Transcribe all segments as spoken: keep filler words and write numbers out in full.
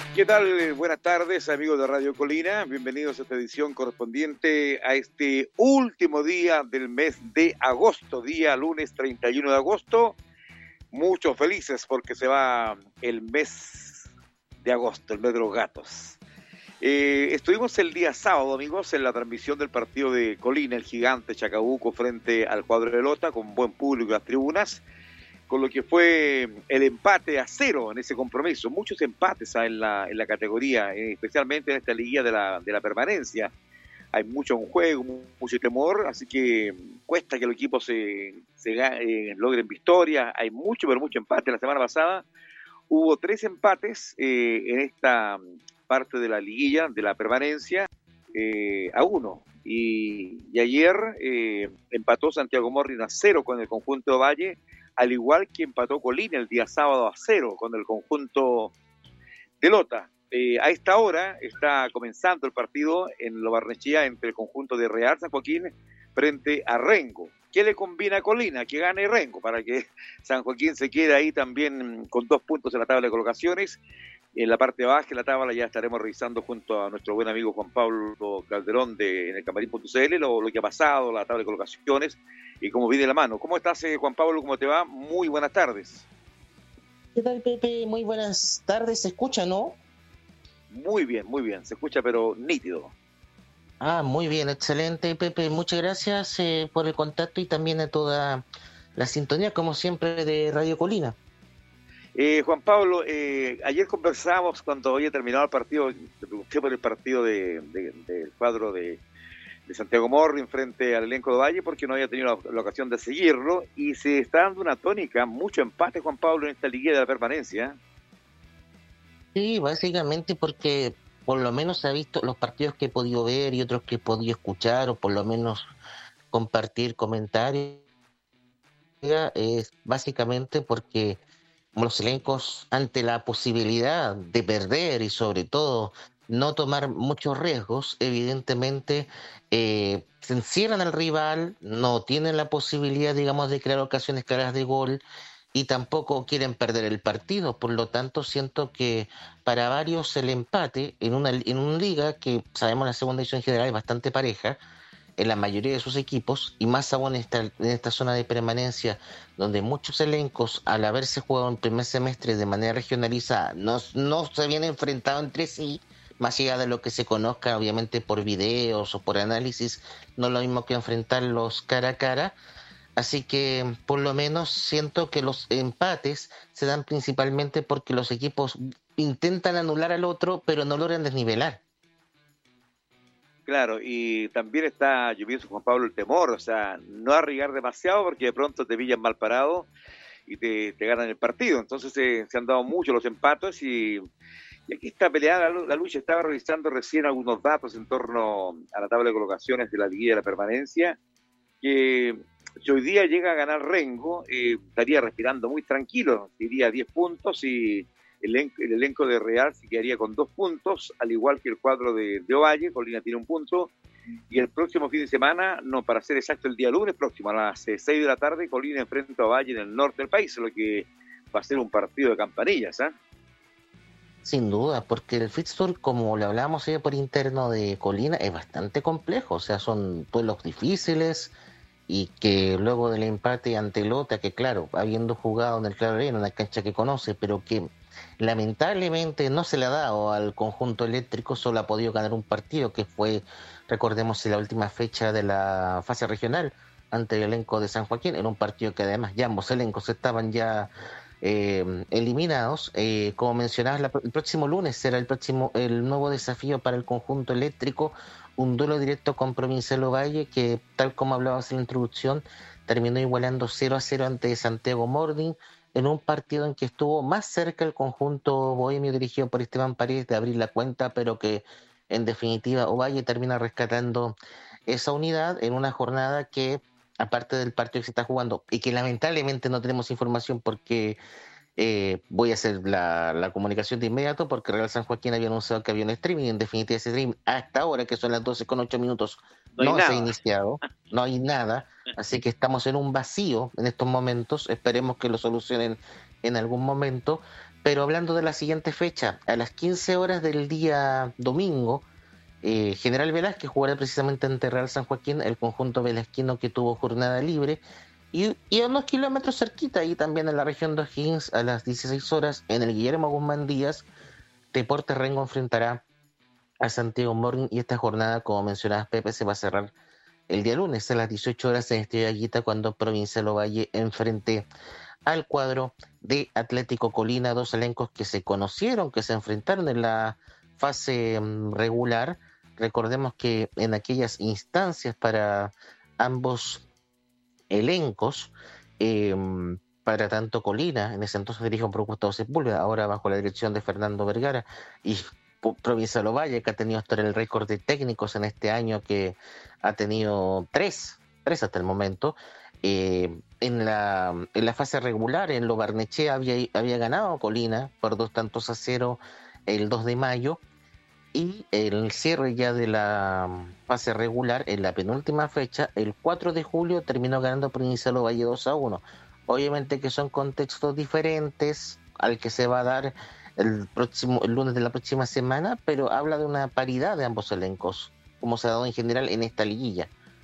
¿Qué tal? Buenas tardes, amigos de Radio Colina. Bienvenidos a esta edición correspondiente a este último día del mes de agosto, día lunes treinta y uno de agosto. Muchos felices porque se va el mes de agosto, el mes de los gatos. Eh, estuvimos el día sábado, amigos, en la transmisión del partido de Colina, el gigante Chacabuco, frente al cuadro de Lota, con buen público en las tribunas, con lo que fue el empate a cero en ese compromiso. Muchos empates en la, en la categoría, especialmente en esta liguilla de la, de la permanencia. Hay mucho en juego, mucho temor, así que cuesta que los equipos se, se eh, logren victoria. Hay mucho, pero mucho empate. La semana pasada hubo tres empates eh, en esta parte de la liguilla, de la permanencia, eh, a uno. Y, y ayer eh, empató Santiago Morning a cero con el conjunto de Valle, al igual que empató Colina el día sábado a cero con el conjunto de Lota. Eh, a esta hora está comenzando el partido en Lo Barnechea entre el conjunto de Real San Joaquín frente a Rengo. ¿Qué le combina a Colina? Que gane Rengo para que San Joaquín se quede ahí también con dos puntos en la tabla de colocaciones. En la parte baja de la tabla ya estaremos revisando junto a nuestro buen amigo Juan Pablo Calderón de en el camarín punto c l lo, lo que ha pasado, la tabla de colocaciones y cómo viene la mano. ¿Cómo estás, eh, Juan Pablo? ¿Cómo te va? Muy buenas tardes. ¿Qué tal, Pepe? Muy buenas tardes. ¿Se escucha, no? Muy bien, muy bien. Se escucha, pero nítido. Ah, muy bien, excelente, Pepe. Muchas gracias eh, por el contacto y también a toda la sintonía, como siempre, de Radio Colina. Eh, Juan Pablo, eh, ayer conversábamos cuando había terminado el partido, te pregunté por el partido del de, de, cuadro de, de Santiago Morning frente al elenco de Valle, porque no había tenido la, la ocasión de seguirlo, y se está dando una tónica, mucho empate, Juan Pablo, en esta liguilla de la permanencia. Sí, básicamente porque por lo menos se ha visto los partidos que he podido ver y otros que he podido escuchar, o por lo menos compartir comentarios, es básicamente porque los elencos, ante la posibilidad de perder y sobre todo no tomar muchos riesgos, evidentemente eh, se encierran al rival, no tienen la posibilidad, digamos, de crear ocasiones claras de gol y tampoco quieren perder el partido. Por lo tanto, siento que para varios el empate en una, en una liga que sabemos la segunda división en general es bastante pareja, en la mayoría de sus equipos, y más aún en esta, en esta zona de permanencia, donde muchos elencos, al haberse jugado en primer semestre de manera regionalizada, no, no se habían enfrentado entre sí, más allá de lo que se conozca, obviamente, por videos o por análisis, no es lo mismo que enfrentarlos cara a cara. Así que, por lo menos, siento que los empates se dan principalmente porque los equipos intentan anular al otro, pero no logran desnivelar. Claro, y también está, yo pienso, Juan Pablo, el temor, o sea, no arriesgar demasiado porque de pronto te pillan mal parado y te, te ganan el partido. Entonces eh, se han dado mucho los empates y, y aquí está peleada la, la lucha. Estaba revisando recién algunos datos en torno a la tabla de colocaciones de la liguilla de la permanencia, que si hoy día llega a ganar Rengo, eh, estaría respirando muy tranquilo, iría diez puntos y el, el elenco de Real se quedaría con dos puntos, al igual que el cuadro de, de Ovalle. Colina tiene un punto, y el próximo fin de semana, no, para ser exacto, el día lunes próximo, a las seis de la tarde, Colina enfrenta a Ovalle en el norte del país, lo que va a ser un partido de campanillas, ¿eh? Sin duda, porque el fixture, como le hablábamos ayer por interno de Colina, es bastante complejo, o sea, son duelos difíciles y que luego del empate ante Lota, que claro, habiendo jugado en el Claro Arena, una cancha que conoce, pero que lamentablemente no se le ha dado al conjunto eléctrico, solo ha podido ganar un partido, que fue, recordemos, en la última fecha de la fase regional ante el elenco de San Joaquín, era un partido que además ya ambos elencos estaban ya eh, eliminados. Eh, como mencionabas, la, el próximo lunes será el próximo el nuevo desafío para el conjunto eléctrico, un duelo directo con Provincial Ovalle, que tal como hablabas en la introducción, terminó igualando cero a cero ante Santiago Morning, en un partido en que estuvo más cerca el conjunto bohemio dirigido por Esteban Paredes de abrir la cuenta, pero que en definitiva Ovalle termina rescatando esa unidad en una jornada que, aparte del partido que se está jugando y que lamentablemente no tenemos información porque eh, voy a hacer la, la comunicación de inmediato, porque Real San Joaquín había anunciado que había un streaming, y en definitiva ese streaming hasta ahora, que son las doce con ocho minutos, No hay no se ha nada. iniciado, no hay nada, así que estamos en un vacío en estos momentos, esperemos que lo solucionen en algún momento, Pero hablando de la siguiente fecha, a las quince horas del día domingo, eh, General Velázquez jugará precisamente ante Real San Joaquín, el conjunto velazquino que tuvo jornada libre. Y, y a unos kilómetros cerquita, ahí también en la región de O'Higgins, a las dieciséis horas, en el Guillermo Guzmán Díaz, Deportes Rengo enfrentará a Santiago Morning, y esta jornada, como mencionabas, Pepe, se va a cerrar el día lunes a las dieciocho horas en Estadio Aguita, cuando Provincial Ovalle enfrente al cuadro de Atlético Colina, dos elencos que se conocieron, que se enfrentaron en la fase um, regular. Recordemos que en aquellas instancias para ambos elencos, eh, para tanto Colina, en ese entonces dirige un Gustavo Sepúlveda, ahora bajo la dirección de Fernando Vergara, y Provincial Ovalle, que ha tenido hasta el récord de técnicos en este año, que ha tenido tres, tres hasta el momento. Eh, en, la, en la fase regular, en Lo Barnechea había, había ganado Colina por dos tantos a cero el dos de mayo, y el cierre ya de la fase regular, en la penúltima fecha, el cuatro de julio, terminó ganando Provincial Ovalle dos a uno. Obviamente que son contextos diferentes al que se va a dar el próximo el lunes de la próxima semana, pero habla de una paridad de ambos elencos, como se ha dado en general en esta liguilla.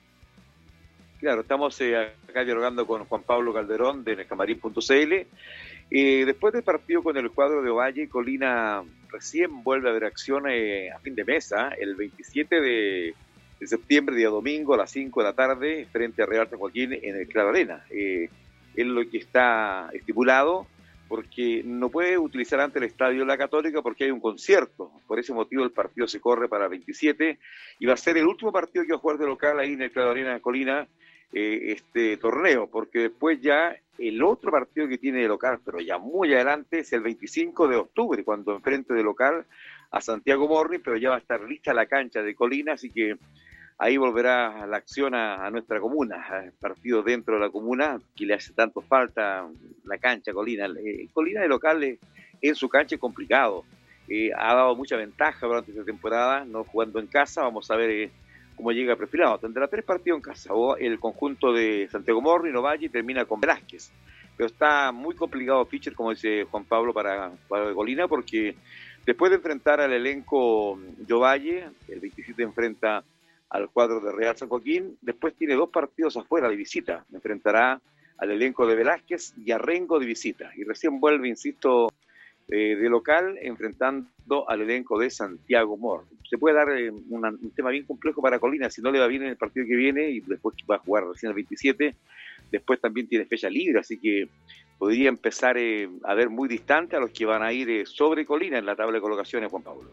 Claro, estamos eh, acá dialogando con Juan Pablo Calderón de Nescamarín punto c l. Eh, después del partido con el cuadro de Ovalle, Colina recién vuelve a ver acción eh, a fin de mesa, el veintisiete de, de septiembre, día domingo, a las cinco de la tarde, frente a Real San Joaquín en el Claro Arena. Eh, es lo que está estipulado, porque no puede utilizar antes el estadio La Católica porque hay un concierto. Por ese motivo el partido se corre para el veintisiete y va a ser el último partido que va a jugar de local ahí en el Claro Arena Colina, eh, este torneo, porque después ya el otro partido que tiene de local, pero ya muy adelante, es el veinticinco de octubre, cuando enfrente de local a Santiago Morning, pero ya va a estar lista la cancha de Colina, así que ahí volverá la acción a, a nuestra comuna, a partido dentro de la comuna, que le hace tanto falta la cancha Colina. Eh, Colina de local eh, en su cancha es complicado, eh, ha dado mucha ventaja durante esta temporada, no jugando en casa. Vamos a ver eh, cómo llega perfilado. Tendrá tres partidos en casa, o el conjunto de Santiago Morning, Ovalle, termina con Velázquez. Pero está muy complicado Fischer, como dice Juan Pablo, para, para Colina, porque después de enfrentar al elenco de Ovalle, el veintisiete enfrenta al cuadro de Real San Joaquín, después tiene dos partidos afuera de visita, enfrentará al elenco de Velázquez y a Rengo de visita, y recién vuelve, insisto, eh, de local, enfrentando al elenco de Santiago Mor. Se puede dar eh, una, un tema bien complejo para Colina, si no le va bien en el partido que viene, y después va a jugar recién el veintisiete, después también tiene fecha libre, así que podría empezar eh, a ver muy distante a los que van a ir eh, sobre Colina en la tabla de colocaciones, Juan Pablo.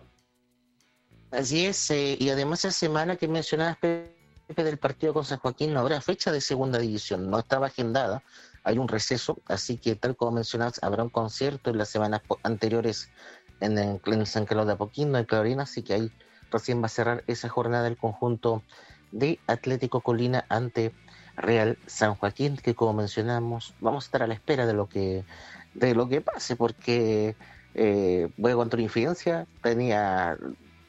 Así es, eh, y además esa semana que mencionabas, Pepe, del partido con San Joaquín, no habrá fecha de segunda división, no estaba agendada, hay un receso, así que tal como mencionabas, habrá un concierto en las semanas anteriores en el, en el San Carlos de Apoquindo, en Clarina, así que ahí recién va a cerrar esa jornada el conjunto de Atlético Colina ante Real San Joaquín, que como mencionamos, vamos a estar a la espera de lo que, de lo que pase, porque eh, voy a contra infidencia, tenía...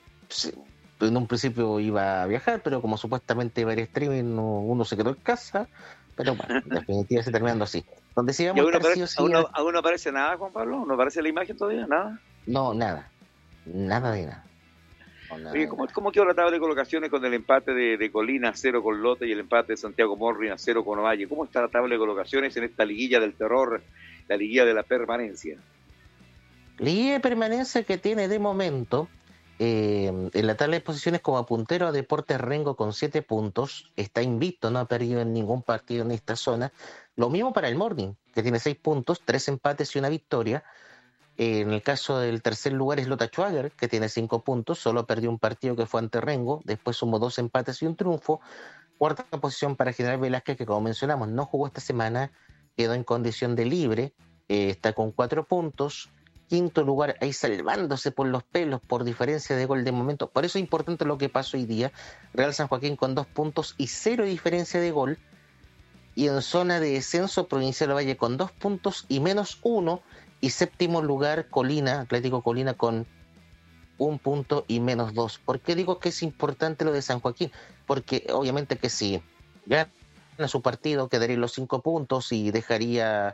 en un principio iba a viajar, pero como supuestamente iba a ir streaming, no, uno se quedó en casa, pero bueno, en definitiva se terminando así. Donde sí vamos ¿Y aún no, aparece, sí, sí, aún, no, ¿Aún no aparece nada, Juan Pablo? ¿No aparece la imagen todavía? ¿Nada? No, nada. Nada de nada. No, nada Oye, de ¿cómo, nada. ¿cómo quedó la tabla de colocaciones con el empate de, de Colina a cero con Lote y el empate de Santiago Morning a cero con Ovalle? ¿Cómo está la tabla de colocaciones en esta liguilla del terror, la liguilla de la permanencia? Liguilla de permanencia que tiene de momento eh, en la tabla de posiciones como puntero a Deportes Rengo con siete puntos, está invicto, no ha perdido en ningún partido en esta zona. Lo mismo para el Morning, que tiene seis puntos, tres empates y una victoria. Eh, en el caso del tercer lugar es Lota Schwager, que tiene cinco puntos, solo perdió un partido que fue ante Rengo, después sumó dos empates y un triunfo. Cuarta posición para General Velázquez, que como mencionamos no jugó esta semana, quedó en condición de libre, eh, está con cuatro puntos. Quinto lugar, ahí salvándose por los pelos, por diferencia de gol de momento. Por eso es importante lo que pasó hoy día. Real San Joaquín con dos puntos y cero diferencia de gol. Y en zona de descenso, Provincial Ovalle con dos puntos y menos uno. Y séptimo lugar, Colina, Atlético Colina con un punto y menos dos. ¿Por qué digo que es importante lo de San Joaquín? Porque obviamente que si gana su partido, quedaría en los cinco puntos y dejaría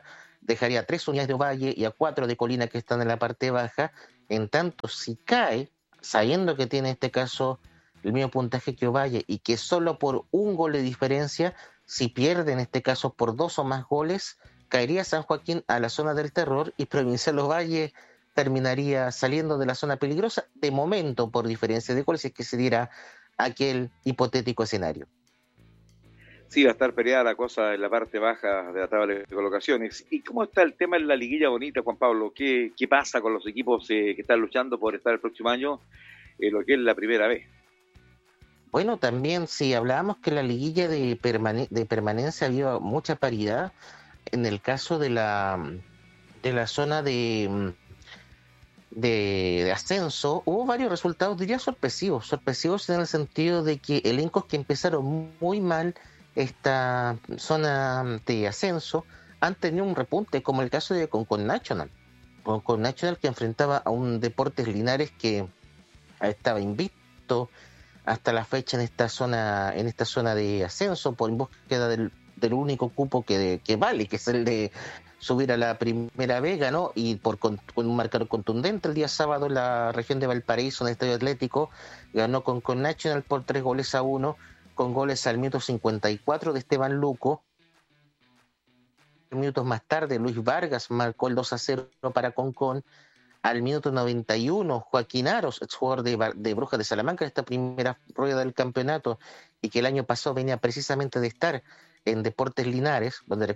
dejaría a tres unidades de Ovalle y a cuatro de Colina que están en la parte baja. En tanto, si cae, sabiendo que tiene en este caso el mismo puntaje que Ovalle y que solo por un gol de diferencia, si pierde en este caso por dos o más goles, caería San Joaquín a la zona del terror y Provincial Ovalle terminaría saliendo de la zona peligrosa, de momento por diferencia de goles, si es que se diera aquel hipotético escenario. Sí, va a estar peleada la cosa en la parte baja de la tabla de colocaciones. ¿Y cómo está el tema en la liguilla bonita, Juan Pablo? ¿Qué, qué pasa con los equipos eh, que están luchando por estar el próximo año en lo que es la primera vez? Bueno, también si hablábamos que en la liguilla de, permane- de permanencia había mucha paridad, en el caso de la, de la zona de, de, de ascenso, hubo varios resultados, diría sorpresivos, sorpresivos en el sentido de que elencos que empezaron muy mal esta zona de ascenso han tenido un repunte, como el caso de Concon National, Concon National que enfrentaba a un Deportes Linares que estaba invicto hasta la fecha en esta zona, en esta zona de ascenso, por en búsqueda del, del único cupo que, que vale, que es el de subir a la primera vez, ganó y por con, con un marcador contundente el día sábado en la región de Valparaíso, en el Estadio Atlético, ganó con, con National por tres goles a uno, con goles al minuto cincuenta y cuatro de Esteban Luco. Minutos más tarde, Luis Vargas marcó el dos a cero para Concón. Al minuto noventa y uno, Joaquín Aros, exjugador de, de Brujas de Salamanca, en esta primera rueda del campeonato, y que el año pasado venía precisamente de estar en Deportes Linares, donde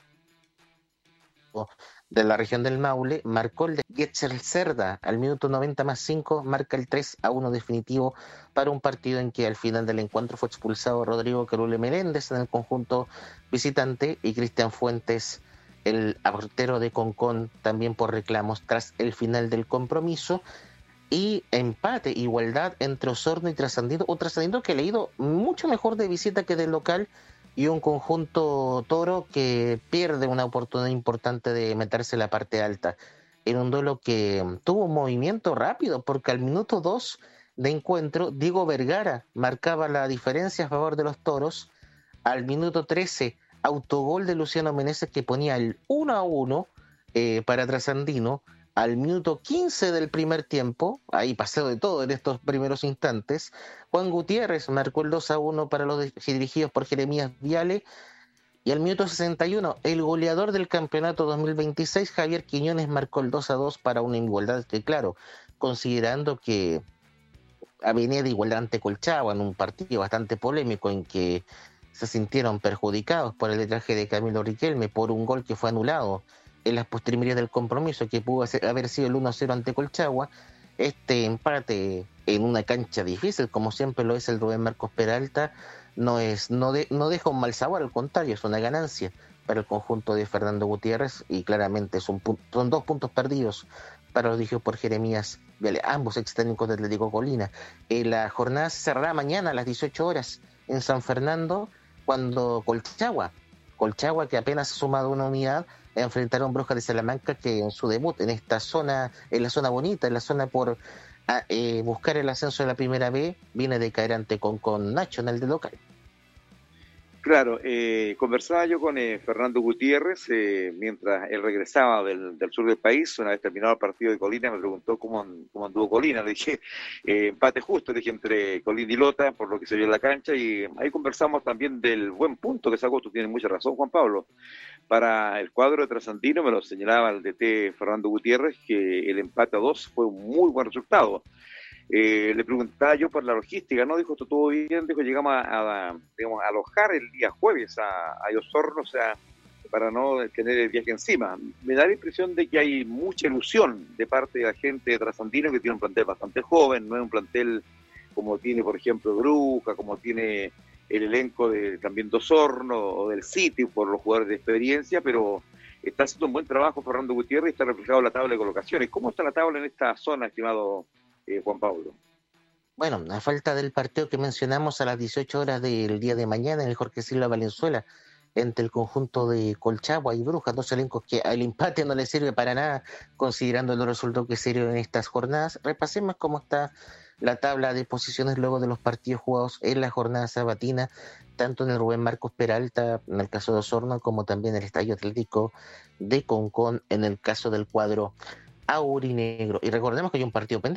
de la región del Maule, marcó el de Getzel Cerda al minuto noventa más cinco, marca el tres a uno definitivo para un partido en que al final del encuentro fue expulsado Rodrigo Carule Meléndez en el conjunto visitante y Cristian Fuentes, el portero de Concón, también por reclamos tras el final del compromiso. Y empate, igualdad entre Osorno y Trasandino, un Trasandino que le ha ido mucho mejor de visita que de local, y un conjunto toro que pierde una oportunidad importante de meterse en la parte alta, en un duelo que tuvo un movimiento rápido, porque al minuto dos de encuentro, Diego Vergara marcaba la diferencia a favor de los toros. Al minuto trece, autogol de Luciano Meneses que ponía el uno a uno eh, para Trasandino. Al minuto quince del primer tiempo, ahí pasó de todo en estos primeros instantes, Juan Gutiérrez marcó el dos a uno para los dirigidos por Jeremías Viale, y al minuto sesenta y uno, el goleador del campeonato dos mil veintiséis, Javier Quiñones, marcó el dos a dos para una igualdad que, claro, considerando que venía de igualdad ante Colchagua en un partido bastante polémico en que se sintieron perjudicados por el letraje de Camilo Riquelme por un gol que fue anulado en las postrimerías del compromiso, que pudo haber sido el uno a cero ante Colchagua. Este empate en una cancha difícil, como siempre lo es el Rubén Marcos Peralta, no es no, de, no deja un mal sabor, al contrario, es una ganancia para el conjunto de Fernando Gutiérrez, y claramente son, son dos puntos perdidos para los dirigidos por Jeremías Viale, ambos ex técnicos de Atlético Colina. Eh, la jornada se cerrará mañana a las dieciocho horas en San Fernando, cuando Colchagua, Colchagua que apenas ha sumado una unidad, enfrentaron a un Brujas de Salamanca que en su debut en esta zona, en la zona bonita, en la zona por a, eh, buscar el ascenso de la primera B, viene de caer ante con, con National de local. Claro, eh, conversaba yo con eh, Fernando Gutiérrez eh, mientras él regresaba del, del sur del país. Una vez terminado el partido de Colina, me preguntó cómo, cómo anduvo Colina. Le dije, eh, empate justo, le dije, entre Colina y Lota, por lo que se vio en la cancha, y ahí conversamos también del buen punto que sacó. Tú tienes mucha razón, Juan Pablo. Para el cuadro de Trasandino, me lo señalaba el D T Fernando Gutiérrez, que el empate a dos fue un muy buen resultado. Eh, le preguntaba yo por la logística, ¿no? Dijo, todo bien, dijo, llegamos a, a, digamos, a alojar el día jueves a, a Osorno, o sea, para no tener el viaje encima. Me da la impresión de que hay mucha ilusión de parte de la gente de Trasandino, que tiene un plantel bastante joven, no es un plantel como tiene, por ejemplo, Bruja, como tiene el elenco de también de Osorno o del City, por los jugadores de experiencia, pero está haciendo un buen trabajo Fernando Gutiérrez y está reflejado en la tabla de colocaciones. ¿Cómo está la tabla en esta zona, estimado Eh, Juan Pablo? Bueno, a falta del partido que mencionamos a las dieciocho horas del día de mañana en el Jorge Silva Valenzuela, entre el conjunto de Colchagua y Brujas, dos elencos que al empate no le sirve para nada, considerando los resultados que se dieron en estas jornadas. Repasemos cómo está la tabla de posiciones luego de los partidos jugados en la jornada sabatina, tanto en el Rubén Marcos Peralta, en el caso de Osorno, como también en el Estadio Atlético de Concón, en el caso del cuadro aurinegro. Y recordemos que hay un partido pendiente.